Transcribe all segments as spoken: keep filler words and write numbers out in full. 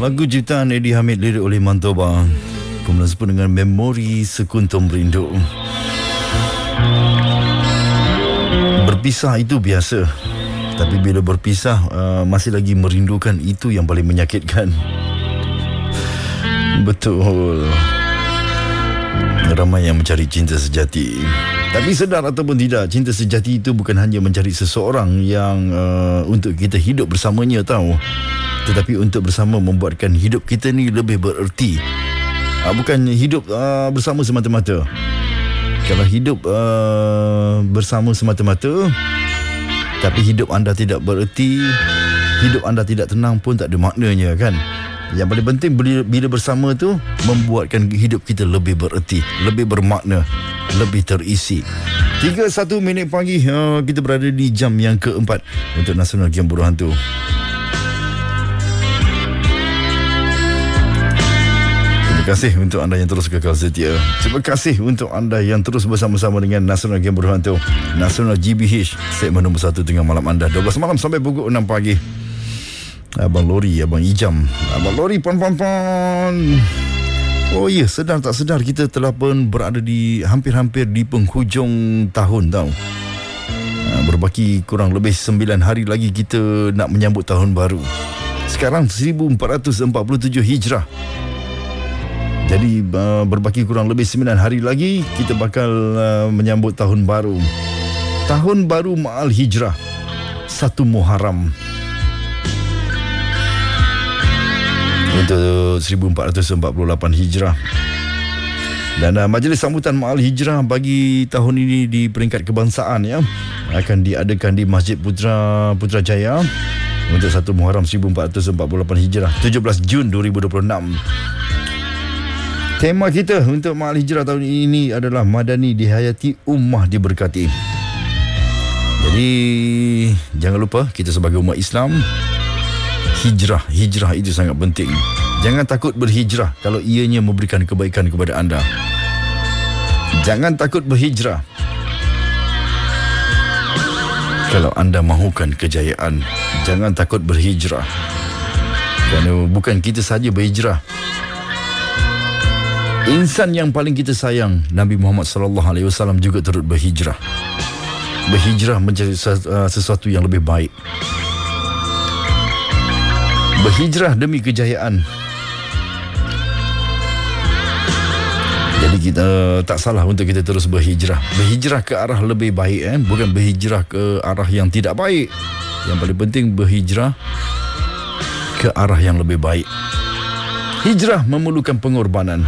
Lagu ciptaan Eddie Hamid, lirik oleh Mantoba. Kemudian sepuluh dengan Memori Sekuntum Rindu. Berpisah itu biasa, tapi bila berpisah uh, masih lagi merindukan, itu yang paling menyakitkan. Betul. Ramai yang mencari cinta sejati, tapi sedar ataupun tidak, cinta sejati itu bukan hanya mencari seseorang yang uh, untuk kita hidup bersamanya, tahu, tetapi untuk bersama membuatkan hidup kita ni lebih bererti. uh, Bukan hidup uh, bersama semata-mata. Kalau hidup uh, bersama semata-mata tapi hidup anda tidak bererti, hidup anda tidak tenang pun tak ada maknanya, kan? Yang paling penting bila, bila bersama tu membuatkan hidup kita lebih bererti, lebih bermakna, lebih terisi. tiga puluh satu minit pagi, uh, kita berada di jam yang keempat untuk Nasional Game Buruh Hantu. Terima kasih untuk anda yang terus kekal setia. Terima kasih untuk anda yang terus bersama-sama dengan Nasional Game Buruh Hantu, Nasional G B H, segmen nombor satu tengah malam anda, dua belas malam sampai pukul enam pagi. Abang Lori, Abang Ijam, Abang Lori, pon-pon-pon. Oh ya, sedar tak sedar kita telah pun berada di hampir-hampir di penghujung tahun, tau. Berbaki kurang lebih sembilan hari lagi kita nak menyambut tahun baru. Sekarang seribu empat ratus empat puluh tujuh Hijrah. Jadi uh, berbaki kurang lebih sembilan hari lagi kita bakal uh, menyambut tahun baru. Tahun baru Ma'al Hijrah, satu Muharram. Untuk seribu empat ratus empat puluh lapan Hijrah. Dan uh, majlis sambutan Ma'al Hijrah bagi tahun ini di peringkat kebangsaan, ya, akan diadakan di Masjid Putra Putrajaya untuk satu Muharram seribu empat ratus empat puluh lapan Hijrah, tujuh belas Jun dua ribu dua puluh enam. Tema kita untuk Ma'al Hijrah tahun ini adalah Madani dihayati, ummah diberkati. Jadi jangan lupa, kita sebagai umat Islam, hijrah, hijrah itu sangat penting. Jangan takut berhijrah kalau ianya memberikan kebaikan kepada anda. Jangan takut berhijrah kalau anda mahukan kejayaan. Jangan takut berhijrah kerana bukan kita saja berhijrah. Insan yang paling kita sayang, Nabi Muhammad sallallahu alaihi wasallam juga turut berhijrah. Berhijrah mencari sesuatu yang lebih baik. Berhijrah demi kejayaan. Jadi kita tak salah untuk kita terus berhijrah. Berhijrah ke arah lebih baik, eh? Bukan berhijrah ke arah yang tidak baik. Yang paling penting berhijrah ke arah yang lebih baik. Hijrah memerlukan pengorbanan.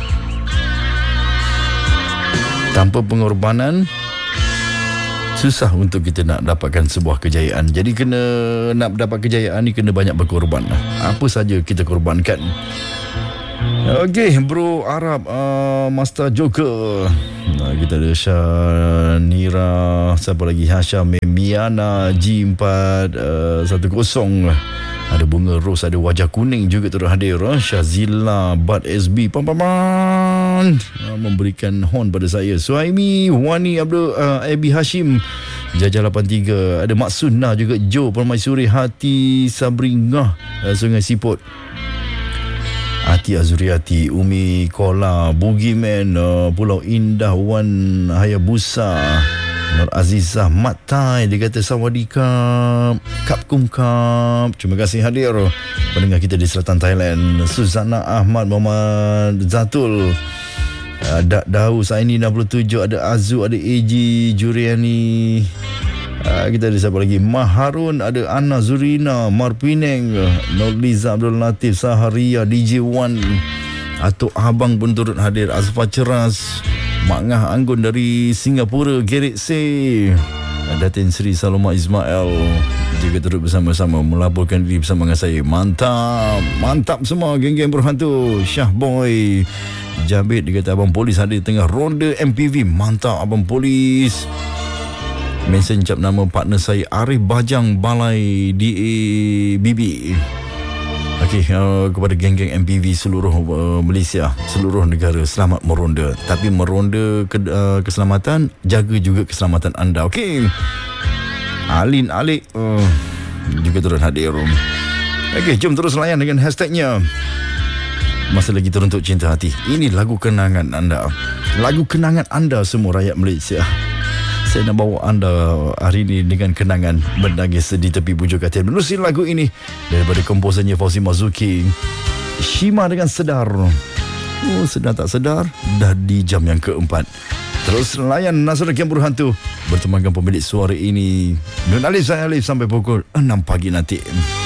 Tanpa pengorbanan, susah untuk kita nak dapatkan sebuah kejayaan. Jadi kena nak dapat kejayaan ni kena banyak berkorban. Apa saja kita korbankan. Okey, Bro Arab, uh, Master Joker. Nah, kita ada Shanira, siapa lagi? Hasham, Miana, G empat satu kosong. Ada Bunga Ros, ada Wajah Kuning juga turut hadir. Syazila, Bad S B, pam-paman, memberikan horn pada saya. Suhaimi, Wani Abdul, uh, Abi Hashim, Jajah lapan tiga. Ada Mak Sunnah juga, Jo Permaisuri, Hati Sabringah, uh, Sungai Siput, Hati Azuriati, Umi Kola, Bugiman, uh, Pulau Indah, Wan Hayabusa, Nur Azizah, Mat Tai, dia kata Sawadikap, Kap Kum Kap. Terima kasih hadir pendengar kita di selatan Thailand. Suzana Ahmad, Muhammad Zatul, ada Daus Aini enam puluh tujuh, ada Azu, ada A G Juriani. Uh, kita ada siapa lagi? Maharun, ada Anna Zurina, Marpineng, Nurliza Abdul Latif, Saharia, D J Wan, Atuk Abang pun turut hadir. Azfar Ceras, Mak Ngah Anggun dari Singapura, Gerrit Say, Datin Sri Saloma Ismail juga turut bersama-sama melaporkan diri bersama dengan saya. Mantap, mantap semua geng-geng berhantu. Syah Boy, Jabit, dia kata Abang Polis hadir tengah ronda M P V. Mantap Abang Polis. Mention cap nama partner saya Arif Bajang, Balai D A B B. Okey, uh, kepada geng-geng M P V seluruh uh, Malaysia, seluruh negara, selamat meronda. Tapi meronda ke, uh, keselamatan, jaga juga keselamatan anda. Okey. Alin Alik uh, juga turut hadir. Okey, jom terus layan dengan hashtagnya Masa Lagi Teruntuk Cinta Hati. Ini lagu kenangan anda, lagu kenangan anda semua rakyat Malaysia. Saya nak bawa anda hari ini dengan kenangan menangis di tepi bujur katil menerusi lagu ini daripada komposernya Fauzi Marzuki, Shima dengan Sedar. Oh, sedar tak sedar dah di jam yang keempat. Terus layan Nasrul Gempur Hantu bertemankan pemilik suara ini Nun Alif, saya Alif sampai pukul enam pagi nanti.